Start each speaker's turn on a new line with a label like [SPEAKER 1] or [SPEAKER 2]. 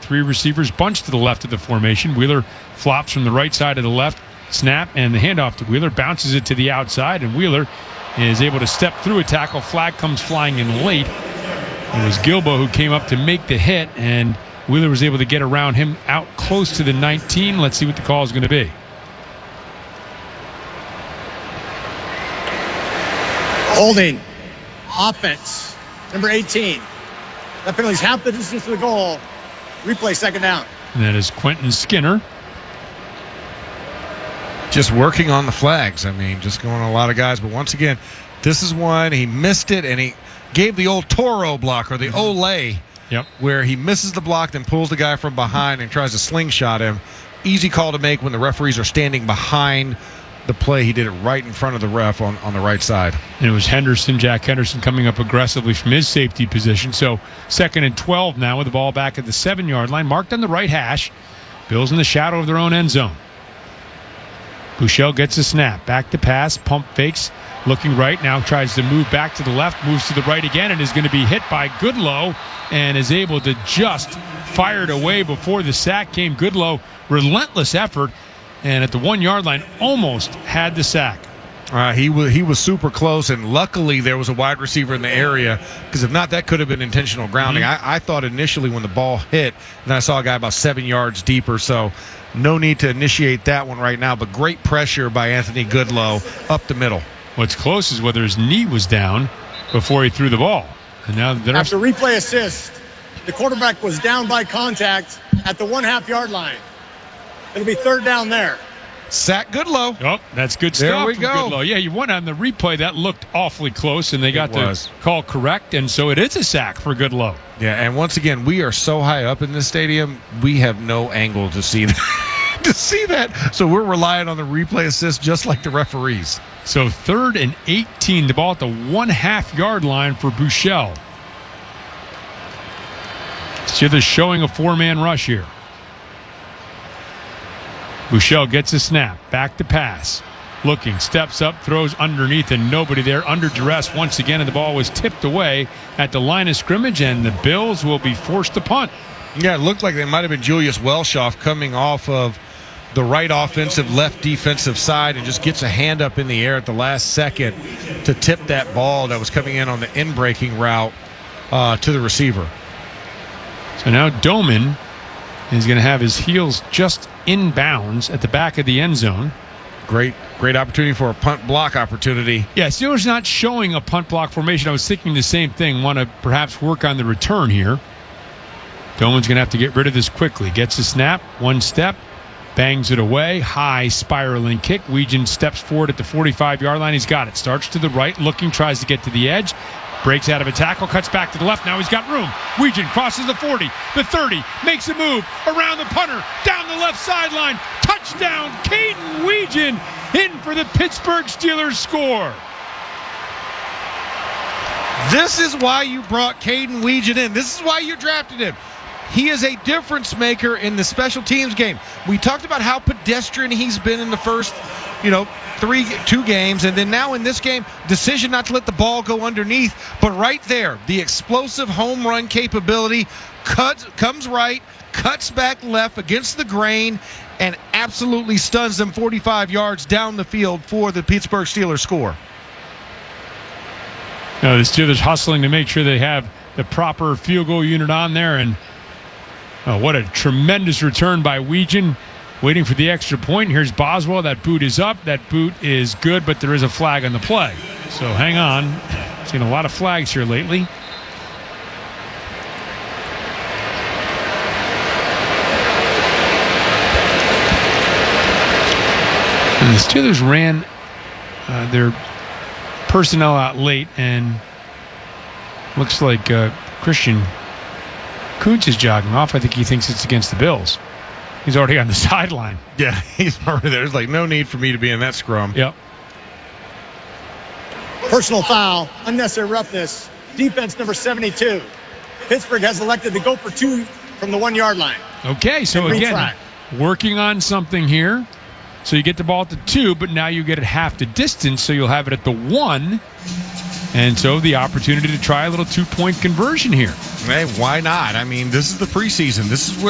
[SPEAKER 1] Three receivers bunched to the left of the formation. Wheeler flops from the right side of the left. Snap and the handoff to Wheeler. Bounces it to the outside, and Wheeler is able to step through a tackle. Flag comes flying in late. It was Gilbo who came up to make the hit, and Wheeler was able to get around him out close to the 19. Let's see what the call is going to be.
[SPEAKER 2] Holding. Offense. Number 18. That penalty's half the distance to the goal. Replay, second down.
[SPEAKER 1] And that is Quentin Skinner.
[SPEAKER 3] Just working on the flags. I mean, just going on a lot of guys. But once again, this is one. He missed it, and he gave the old Toro block, or the Olay, where he misses the block, then pulls the guy from behind and tries to slingshot him. Easy call to make when the referees are standing behind the play. He did it right in front of the ref on the right side.
[SPEAKER 1] And it was Henderson, Jack Henderson, coming up aggressively from his safety position. So 2nd and 12 now with the ball back at the 7-yard line, marked on the right hash. Bills in the shadow of their own end zone. Buechele gets a snap. Back to pass. Pump fakes. Looking right. Now tries to move back to the left. Moves to the right again and is going to be hit by Goodlow and is able to just fire it away before the sack came. Goodlow, relentless effort. And at the 1-yard line, almost had the sack.
[SPEAKER 3] He was super close, and luckily there was a wide receiver in the area, because if not, that could have been intentional grounding. I thought initially when the ball hit, and I saw a guy about 7 yards deeper, so no need to initiate that one right now, but great pressure by Anthony Goodlow up the middle.
[SPEAKER 1] What's close is whether his knee was down before he threw the ball. And now
[SPEAKER 2] after replay assist, the quarterback was down by contact at the 1/2 yard line. It'll be third down there.
[SPEAKER 3] Sack Goodlow.
[SPEAKER 1] Oh, that's good stuff.
[SPEAKER 3] There we
[SPEAKER 1] from
[SPEAKER 3] go.
[SPEAKER 1] Goodlow. Yeah, you won on the replay. That looked awfully close, and they got the call correct, and so it is a sack for Goodlow.
[SPEAKER 3] Yeah, and once again, we are so high up in this stadium, we have no angle to see that. to see that. So we're relying on the replay assist just like the referees.
[SPEAKER 1] So 3rd and 18, the ball at the 1/2 yard line for Buechele. Steelers showing a 4-man rush here. Buechele gets a snap. Back to pass. Looking. Steps up. Throws underneath and nobody there. Under duress once again, and the ball was tipped away at the line of scrimmage, and the Bills will be forced to punt.
[SPEAKER 3] Yeah, it looked like it might have been Julius Welshoff coming off of the right offensive, left defensive side, and just gets a hand up in the air at the last second to tip that ball that was coming in on the in-breaking route to the receiver.
[SPEAKER 1] So now Doman is going to have his heels just inbounds at the back of the end zone.
[SPEAKER 3] Great opportunity for a punt block opportunity.
[SPEAKER 1] Yeah, Steelers not showing a punt block formation. I was thinking the same thing. Want to perhaps work on the return here. Doman's going to have to get rid of this quickly. Gets a snap, one step, bangs it away. High spiraling kick. Weegan steps forward at the 45-yard line. He's got it. Starts to the right, looking, tries to get to the edge. Breaks out of a tackle, cuts back to the left. Now he's got room. Weegan crosses the 40, the 30, makes a move around the punter, down the left sideline. Touchdown, Caden Weegan in for the Pittsburgh Steelers score.
[SPEAKER 3] This is why you brought Caden Weegan in. This is why you drafted him. He is a difference maker in the special teams game. We talked about how pedestrian he's been in the first, 2 games, and then now in this game, decision not to let the ball go underneath, but right there, the explosive home run capability comes right, cuts back left against the grain, and absolutely stuns them 45 yards down the field for the Pittsburgh Steelers score.
[SPEAKER 1] The Steelers hustling to make sure they have the proper field goal unit on there, and what a tremendous return by Weegan. Waiting for the extra point. Here's Boswell. That boot is up. That boot is good, but there is a flag on the play. So hang on. Seen a lot of flags here lately. And the Steelers ran their personnel out late, and looks like Christian Kuntz is jogging off. I think he thinks it's against the Bills. He's already on the sideline.
[SPEAKER 3] Yeah, he's already there. There's like no need for me to be in that scrum.
[SPEAKER 1] Yep.
[SPEAKER 2] Personal foul, unnecessary roughness, defense number 72. Pittsburgh has elected to go for 2 from the 1 yard line.
[SPEAKER 1] Okay, so again, working on something here. So you get the ball at the 2, but now you get it half the distance, so you'll have it at the 1. And so the opportunity to try a little 2-point conversion here.
[SPEAKER 3] Hey, why not? I mean, this is the preseason. This is where